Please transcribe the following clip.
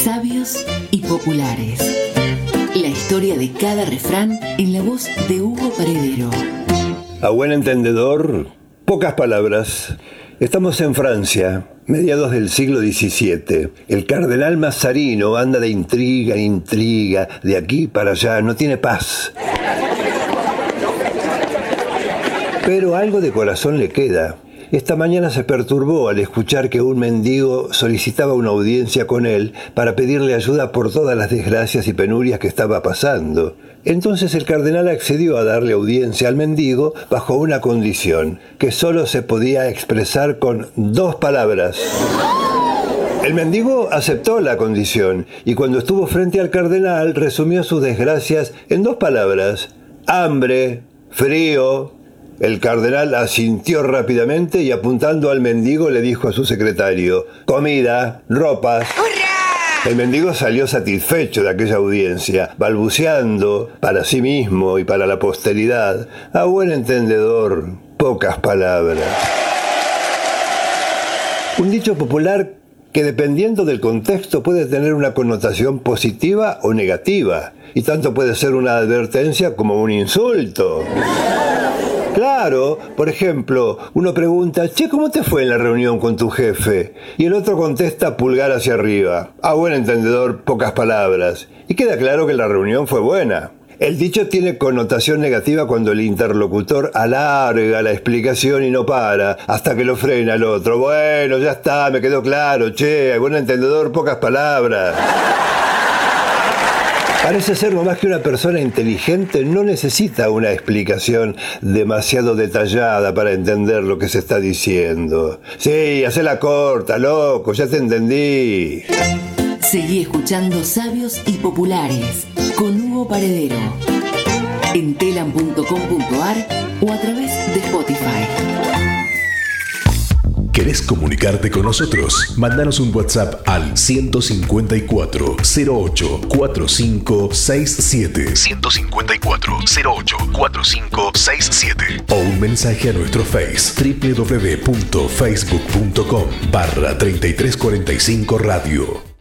Sabios y populares. La historia de cada refrán en la voz de Hugo Paredero. A buen entendedor, pocas palabras. Estamos en Francia, mediados del siglo XVII. El cardenal Mazarino anda de intriga en intriga, de aquí para allá, no tiene paz. Pero algo de corazón le queda. Esta mañana se perturbó al escuchar que un mendigo solicitaba una audiencia con él para pedirle ayuda por todas las desgracias y penurias que estaba pasando. Entonces el cardenal accedió a darle audiencia al mendigo bajo una condición, que solo se podía expresar con 2 palabras. El mendigo aceptó la condición y cuando estuvo frente al cardenal resumió sus desgracias en 2 palabras: hambre, frío. El cardenal asintió rápidamente y apuntando al mendigo le dijo a su secretario: comida, ropas. ¡Hurra! El mendigo salió satisfecho de aquella audiencia, balbuceando para sí mismo y para la posteridad: a buen entendedor, pocas palabras. Un dicho popular que dependiendo del contexto puede tener una connotación positiva o negativa, y tanto puede ser una advertencia como un insulto. Claro, por ejemplo, uno pregunta: che, ¿cómo te fue en la reunión con tu jefe? Y el otro contesta pulgar hacia arriba: a buen entendedor, pocas palabras. Y queda claro que la reunión fue buena. El dicho tiene connotación negativa cuando el interlocutor alarga la explicación y no para, hasta que lo frena el otro: bueno, ya está, me quedó claro, che, a buen entendedor, pocas palabras. Parece ser nomás que una persona inteligente no necesita una explicación demasiado detallada para entender lo que se está diciendo. Sí, hacela corta, loco, ya te entendí. Seguí escuchando Sabios y Populares con Hugo Paredero en telam.com.ar o a través de Spotify. ¿Querés comunicarte con nosotros? Mándanos un WhatsApp al 154 08 45 67 154 08 45 67 o un mensaje a nuestro Face www.facebook.com/3345 Radio.